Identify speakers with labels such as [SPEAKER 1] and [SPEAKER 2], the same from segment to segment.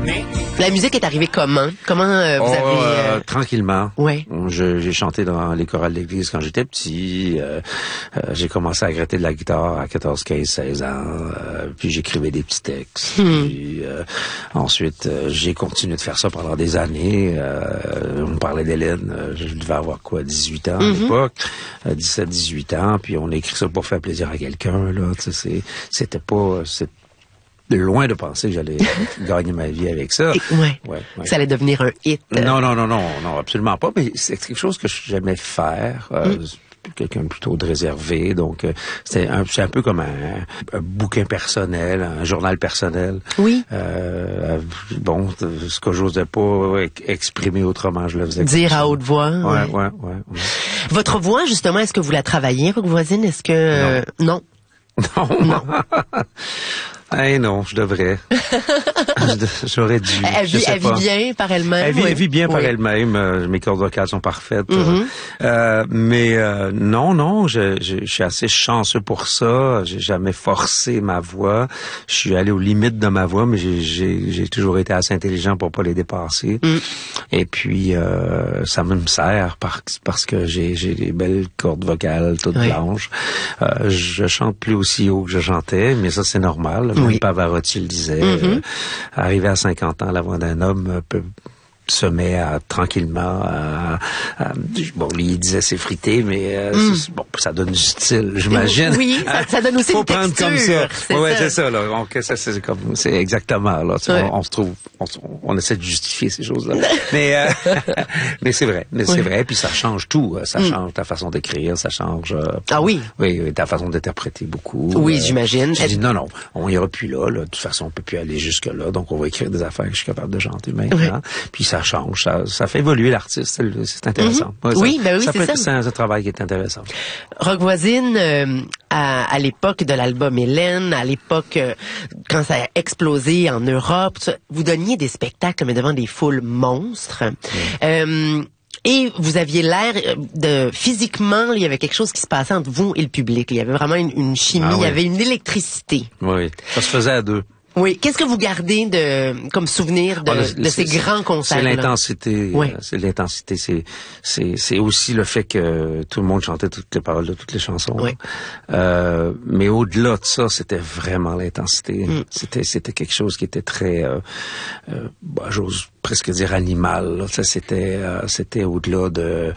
[SPEAKER 1] La musique est arrivée comment? Comment vous avez...
[SPEAKER 2] Tranquillement.
[SPEAKER 1] Ouais.
[SPEAKER 2] J'ai chanté dans les chorales de l'église quand j'étais petit. J'ai commencé à gratter de la guitare à 14, 15, 16 ans. Puis j'écrivais des petits textes. Puis, ensuite, j'ai continué de faire ça pendant des années. On parlait d'Hélène. Je devais avoir 18 ans à l'époque. 17, 18 ans. Puis on a écrit ça pour faire plaisir à quelqu'un, là. C'était pas... loin de penser que j'allais gagner ma vie avec ça.
[SPEAKER 1] Ouais. Ça allait devenir un hit.
[SPEAKER 2] Non, absolument pas. Mais c'est quelque chose que j'aimais faire. Quelqu'un plutôt de réservé, donc c'est un peu comme un bouquin personnel, un journal personnel.
[SPEAKER 1] Oui.
[SPEAKER 2] Bon, ce que j'osais pas exprimer autrement, je le faisais.
[SPEAKER 1] Dire à haute voix.
[SPEAKER 2] Ouais.
[SPEAKER 1] Votre voix, justement, est-ce que vous la travaillez, Rock Voisine? Est-ce que... Non.
[SPEAKER 2] Non. Non, je devrais. J'aurais dû.
[SPEAKER 1] Elle vit bien par elle-même.
[SPEAKER 2] Elle vit bien par elle-même. Mes cordes vocales sont parfaites. Mais non, je suis assez chanceux pour ça. J'ai jamais forcé ma voix. Je suis allé aux limites de ma voix, mais j'ai toujours été assez intelligent pour pas les dépasser. Et puis ça me sert parce que j'ai des belles cordes vocales toutes blanches. Je chante plus aussi haut que je chantais, mais ça c'est normal. Même Pavarotti le disait. Arrivé à 50 ans, la voix d'un homme se met tranquillement bon, lui, il disait s'effriter, mais bon, ça donne du style, j'imagine.
[SPEAKER 1] Oui, ça donne aussi
[SPEAKER 2] faut
[SPEAKER 1] une
[SPEAKER 2] prendre
[SPEAKER 1] texture.
[SPEAKER 2] Comme ça. Ouais, c'est ça, là. Donc, ça, c'est exactement, là. On se trouve, on essaie de justifier ces choses-là. Mais c'est vrai. C'est vrai. Puis ça change tout. Ça change ta façon d'écrire, ça change.
[SPEAKER 1] Ah oui.
[SPEAKER 2] Oui, ta façon d'interpréter beaucoup.
[SPEAKER 1] Oui, j'imagine.
[SPEAKER 2] Je dis non, on ira plus là. De toute façon, on peut plus aller jusque là. Donc, on va écrire des affaires que je suis capable de chanter maintenant. Puis ça change, ça fait évoluer l'artiste, c'est intéressant.
[SPEAKER 1] Oui, c'est ça.
[SPEAKER 2] C'est un travail qui est intéressant.
[SPEAKER 1] Rock Voisine, à l'époque de l'album Hélène, à l'époque quand ça a explosé en Europe, vous donniez des spectacles mais devant des foules monstres. Et vous aviez l'air de... Physiquement, il y avait quelque chose qui se passait entre vous et le public. Il y avait vraiment une chimie, il y avait une électricité.
[SPEAKER 2] Oui, ça se faisait à deux.
[SPEAKER 1] Oui. Qu'est-ce que vous gardez comme souvenir de ces grands concerts?
[SPEAKER 2] C'est l'intensité.
[SPEAKER 1] Oui.
[SPEAKER 2] C'est l'intensité. C'est aussi le fait que tout le monde chantait toutes les paroles de toutes les chansons.
[SPEAKER 1] Oui.
[SPEAKER 2] Mais au-delà de ça, c'était vraiment l'intensité. C'était quelque chose qui était très, j'ose presque dire animal. Là. Ça, c'était au-delà de,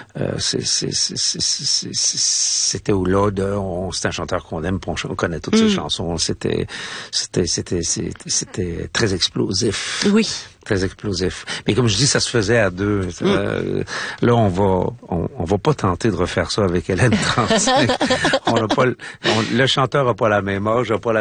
[SPEAKER 2] c'était au-delà de, c'est un chanteur qu'on aime, on connaît toutes ses chansons. C'était très explosif.
[SPEAKER 1] Oui.
[SPEAKER 2] Très explosif. Mais comme je dis, ça se faisait à deux. Là, on va pas tenter de refaire ça avec Hélène 35. Le chanteur a pas la même âge, a pas la